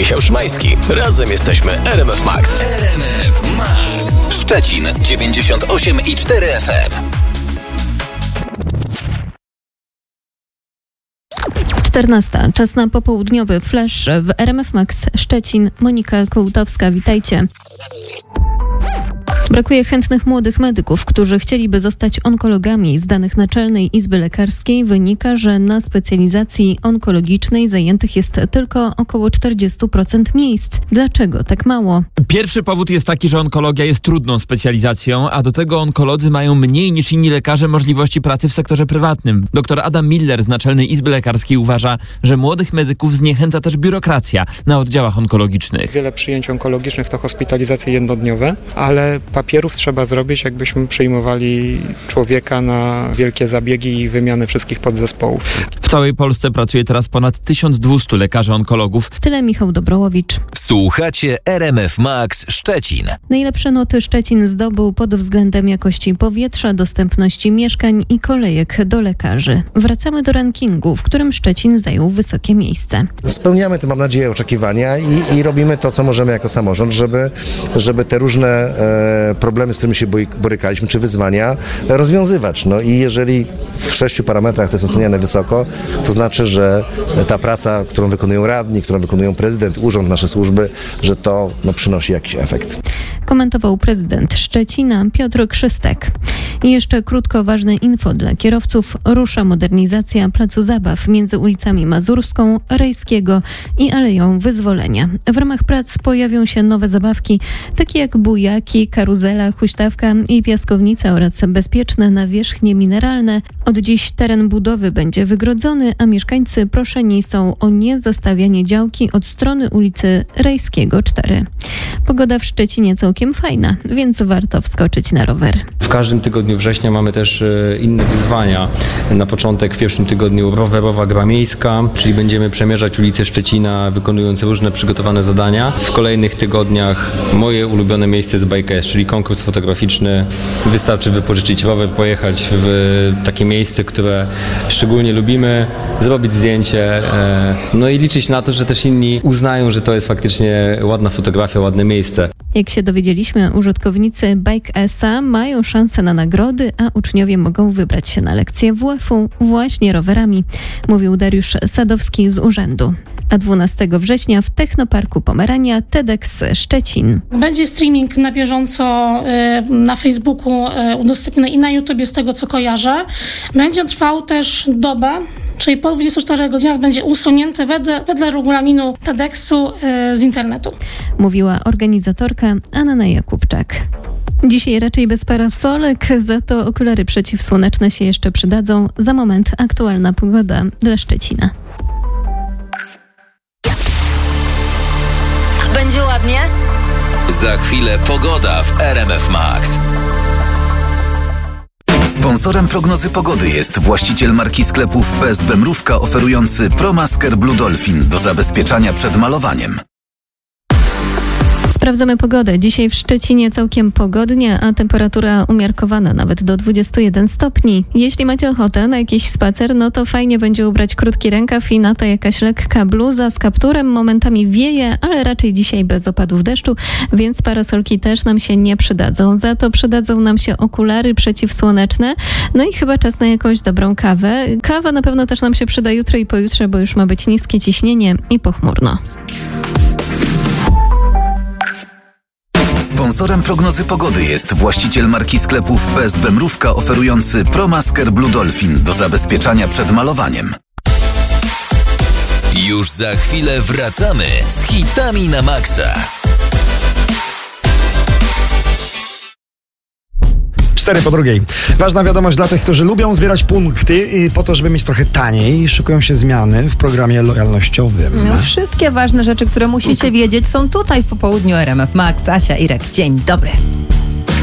Michał Szymański. Razem jesteśmy RMF Max. RMF Max. Szczecin 98,4 FM. 14. Czas na popołudniowy flash w RMF Max Szczecin. Monika Kołtowska, witajcie. Brakuje chętnych młodych medyków, którzy chcieliby zostać onkologami. Z danych Naczelnej Izby Lekarskiej wynika, że na specjalizacji onkologicznej zajętych jest tylko około 40% miejsc. Dlaczego tak mało? Pierwszy powód jest taki, że onkologia jest trudną specjalizacją, a do tego onkolodzy mają mniej niż inni lekarze możliwości pracy w sektorze prywatnym. Dr Adam Miller z Naczelnej Izby Lekarskiej uważa, że młodych medyków zniechęca też biurokracja na oddziałach onkologicznych. Wiele przyjęć onkologicznych to hospitalizacje jednodniowe, ale papierów trzeba zrobić, jakbyśmy przyjmowali człowieka na wielkie zabiegi i wymianę wszystkich podzespołów. W całej Polsce pracuje teraz ponad 1200 lekarzy onkologów. Tyle Michał Dobrołowicz. Słuchacie RMF Max Szczecin. Najlepsze noty Szczecin zdobył pod względem jakości powietrza, dostępności mieszkań i kolejek do lekarzy. Wracamy do rankingu, w którym Szczecin zajął wysokie miejsce. Spełniamy to, mam nadzieję, oczekiwania i robimy to, co możemy jako samorząd, żeby te różne problemy, z którymi się borykaliśmy, czy wyzwania rozwiązywać. No i jeżeli w 6 parametrach to jest oceniane wysoko, to znaczy, że ta praca, którą wykonują radni, którą wykonują prezydent, urząd, nasze służby, że to przynosi jakiś efekt. Komentował prezydent Szczecina Piotr Krzystek. I jeszcze krótko ważne info dla kierowców. Rusza modernizacja placu zabaw między ulicami Mazurską, Rejskiego i Aleją Wyzwolenia. W ramach prac pojawią się nowe zabawki, takie jak bujaki, karuzela, huśtawka i piaskownica oraz bezpieczne nawierzchnie mineralne. Od dziś teren budowy będzie wygrodzony, a mieszkańcy proszeni są o niezastawianie działki od strony ulicy Rejskiego 4. Pogoda w Szczecinie całkiem fajna, więc warto wskoczyć na rower. W każdym tygodniu września mamy też inne wyzwania. Na początek w pierwszym tygodniu rowerowa gra miejska, czyli będziemy przemierzać ulice Szczecina, wykonując różne przygotowane zadania. W kolejnych tygodniach moje ulubione miejsce z Bike, czyli konkurs fotograficzny. Wystarczy wypożyczyć rower, pojechać w takie miejsce, które szczególnie lubimy, zrobić zdjęcie, no i liczyć na to, że też inni uznają, że to jest faktycznie ładna fotografia, ładne miejsce. Jak się dowiedzieliśmy, użytkownicy Bike SA mają szansę na nagrody, a uczniowie mogą wybrać się na lekcje WF-u właśnie rowerami, mówił Dariusz Sadowski z urzędu. A 12 września w Technoparku Pomerania TEDx Szczecin. Będzie streaming na bieżąco na Facebooku udostępniony i na YouTubie z tego, co kojarzę. Będzie trwał też dobę, czyli po 24 godzinach będzie usunięty wedle regulaminu TEDxu z internetu. Mówiła organizatorka Anna Jakubczak. Dzisiaj raczej bez parasolek, za to okulary przeciwsłoneczne się jeszcze przydadzą. Za moment aktualna pogoda dla Szczecina. Będzie ładnie? Za chwilę pogoda w RMF Max. Sponsorem prognozy pogody jest właściciel marki sklepów PSB Mrówka oferujący ProMasker Blue Dolphin do zabezpieczania przed malowaniem. Sprawdzamy pogodę. Dzisiaj w Szczecinie całkiem pogodnie, a temperatura umiarkowana nawet do 21 stopni. Jeśli macie ochotę na jakiś spacer, no to fajnie będzie ubrać krótki rękaw i na to jakaś lekka bluza z kapturem. Momentami wieje, ale raczej dzisiaj bez opadów deszczu, więc parasolki też nam się nie przydadzą. Za to przydadzą nam się okulary przeciwsłoneczne. No i chyba czas na jakąś dobrą kawę. Kawa na pewno też nam się przyda jutro i pojutrze, bo już ma być niskie ciśnienie i pochmurno. Sponsorem prognozy pogody jest właściciel marki sklepów PSB Mrówka oferujący ProMasker Blue Dolphin do zabezpieczania przed malowaniem. Już za chwilę wracamy z hitami na maksa. 4:02. Ważna wiadomość dla tych, którzy lubią zbierać punkty po to, żeby mieć trochę taniej. Szykują się zmiany w programie lojalnościowym. No, wszystkie ważne rzeczy, które musicie wiedzieć, są tutaj w popołudniu RMF Max. Asia, Irek, dzień dobry.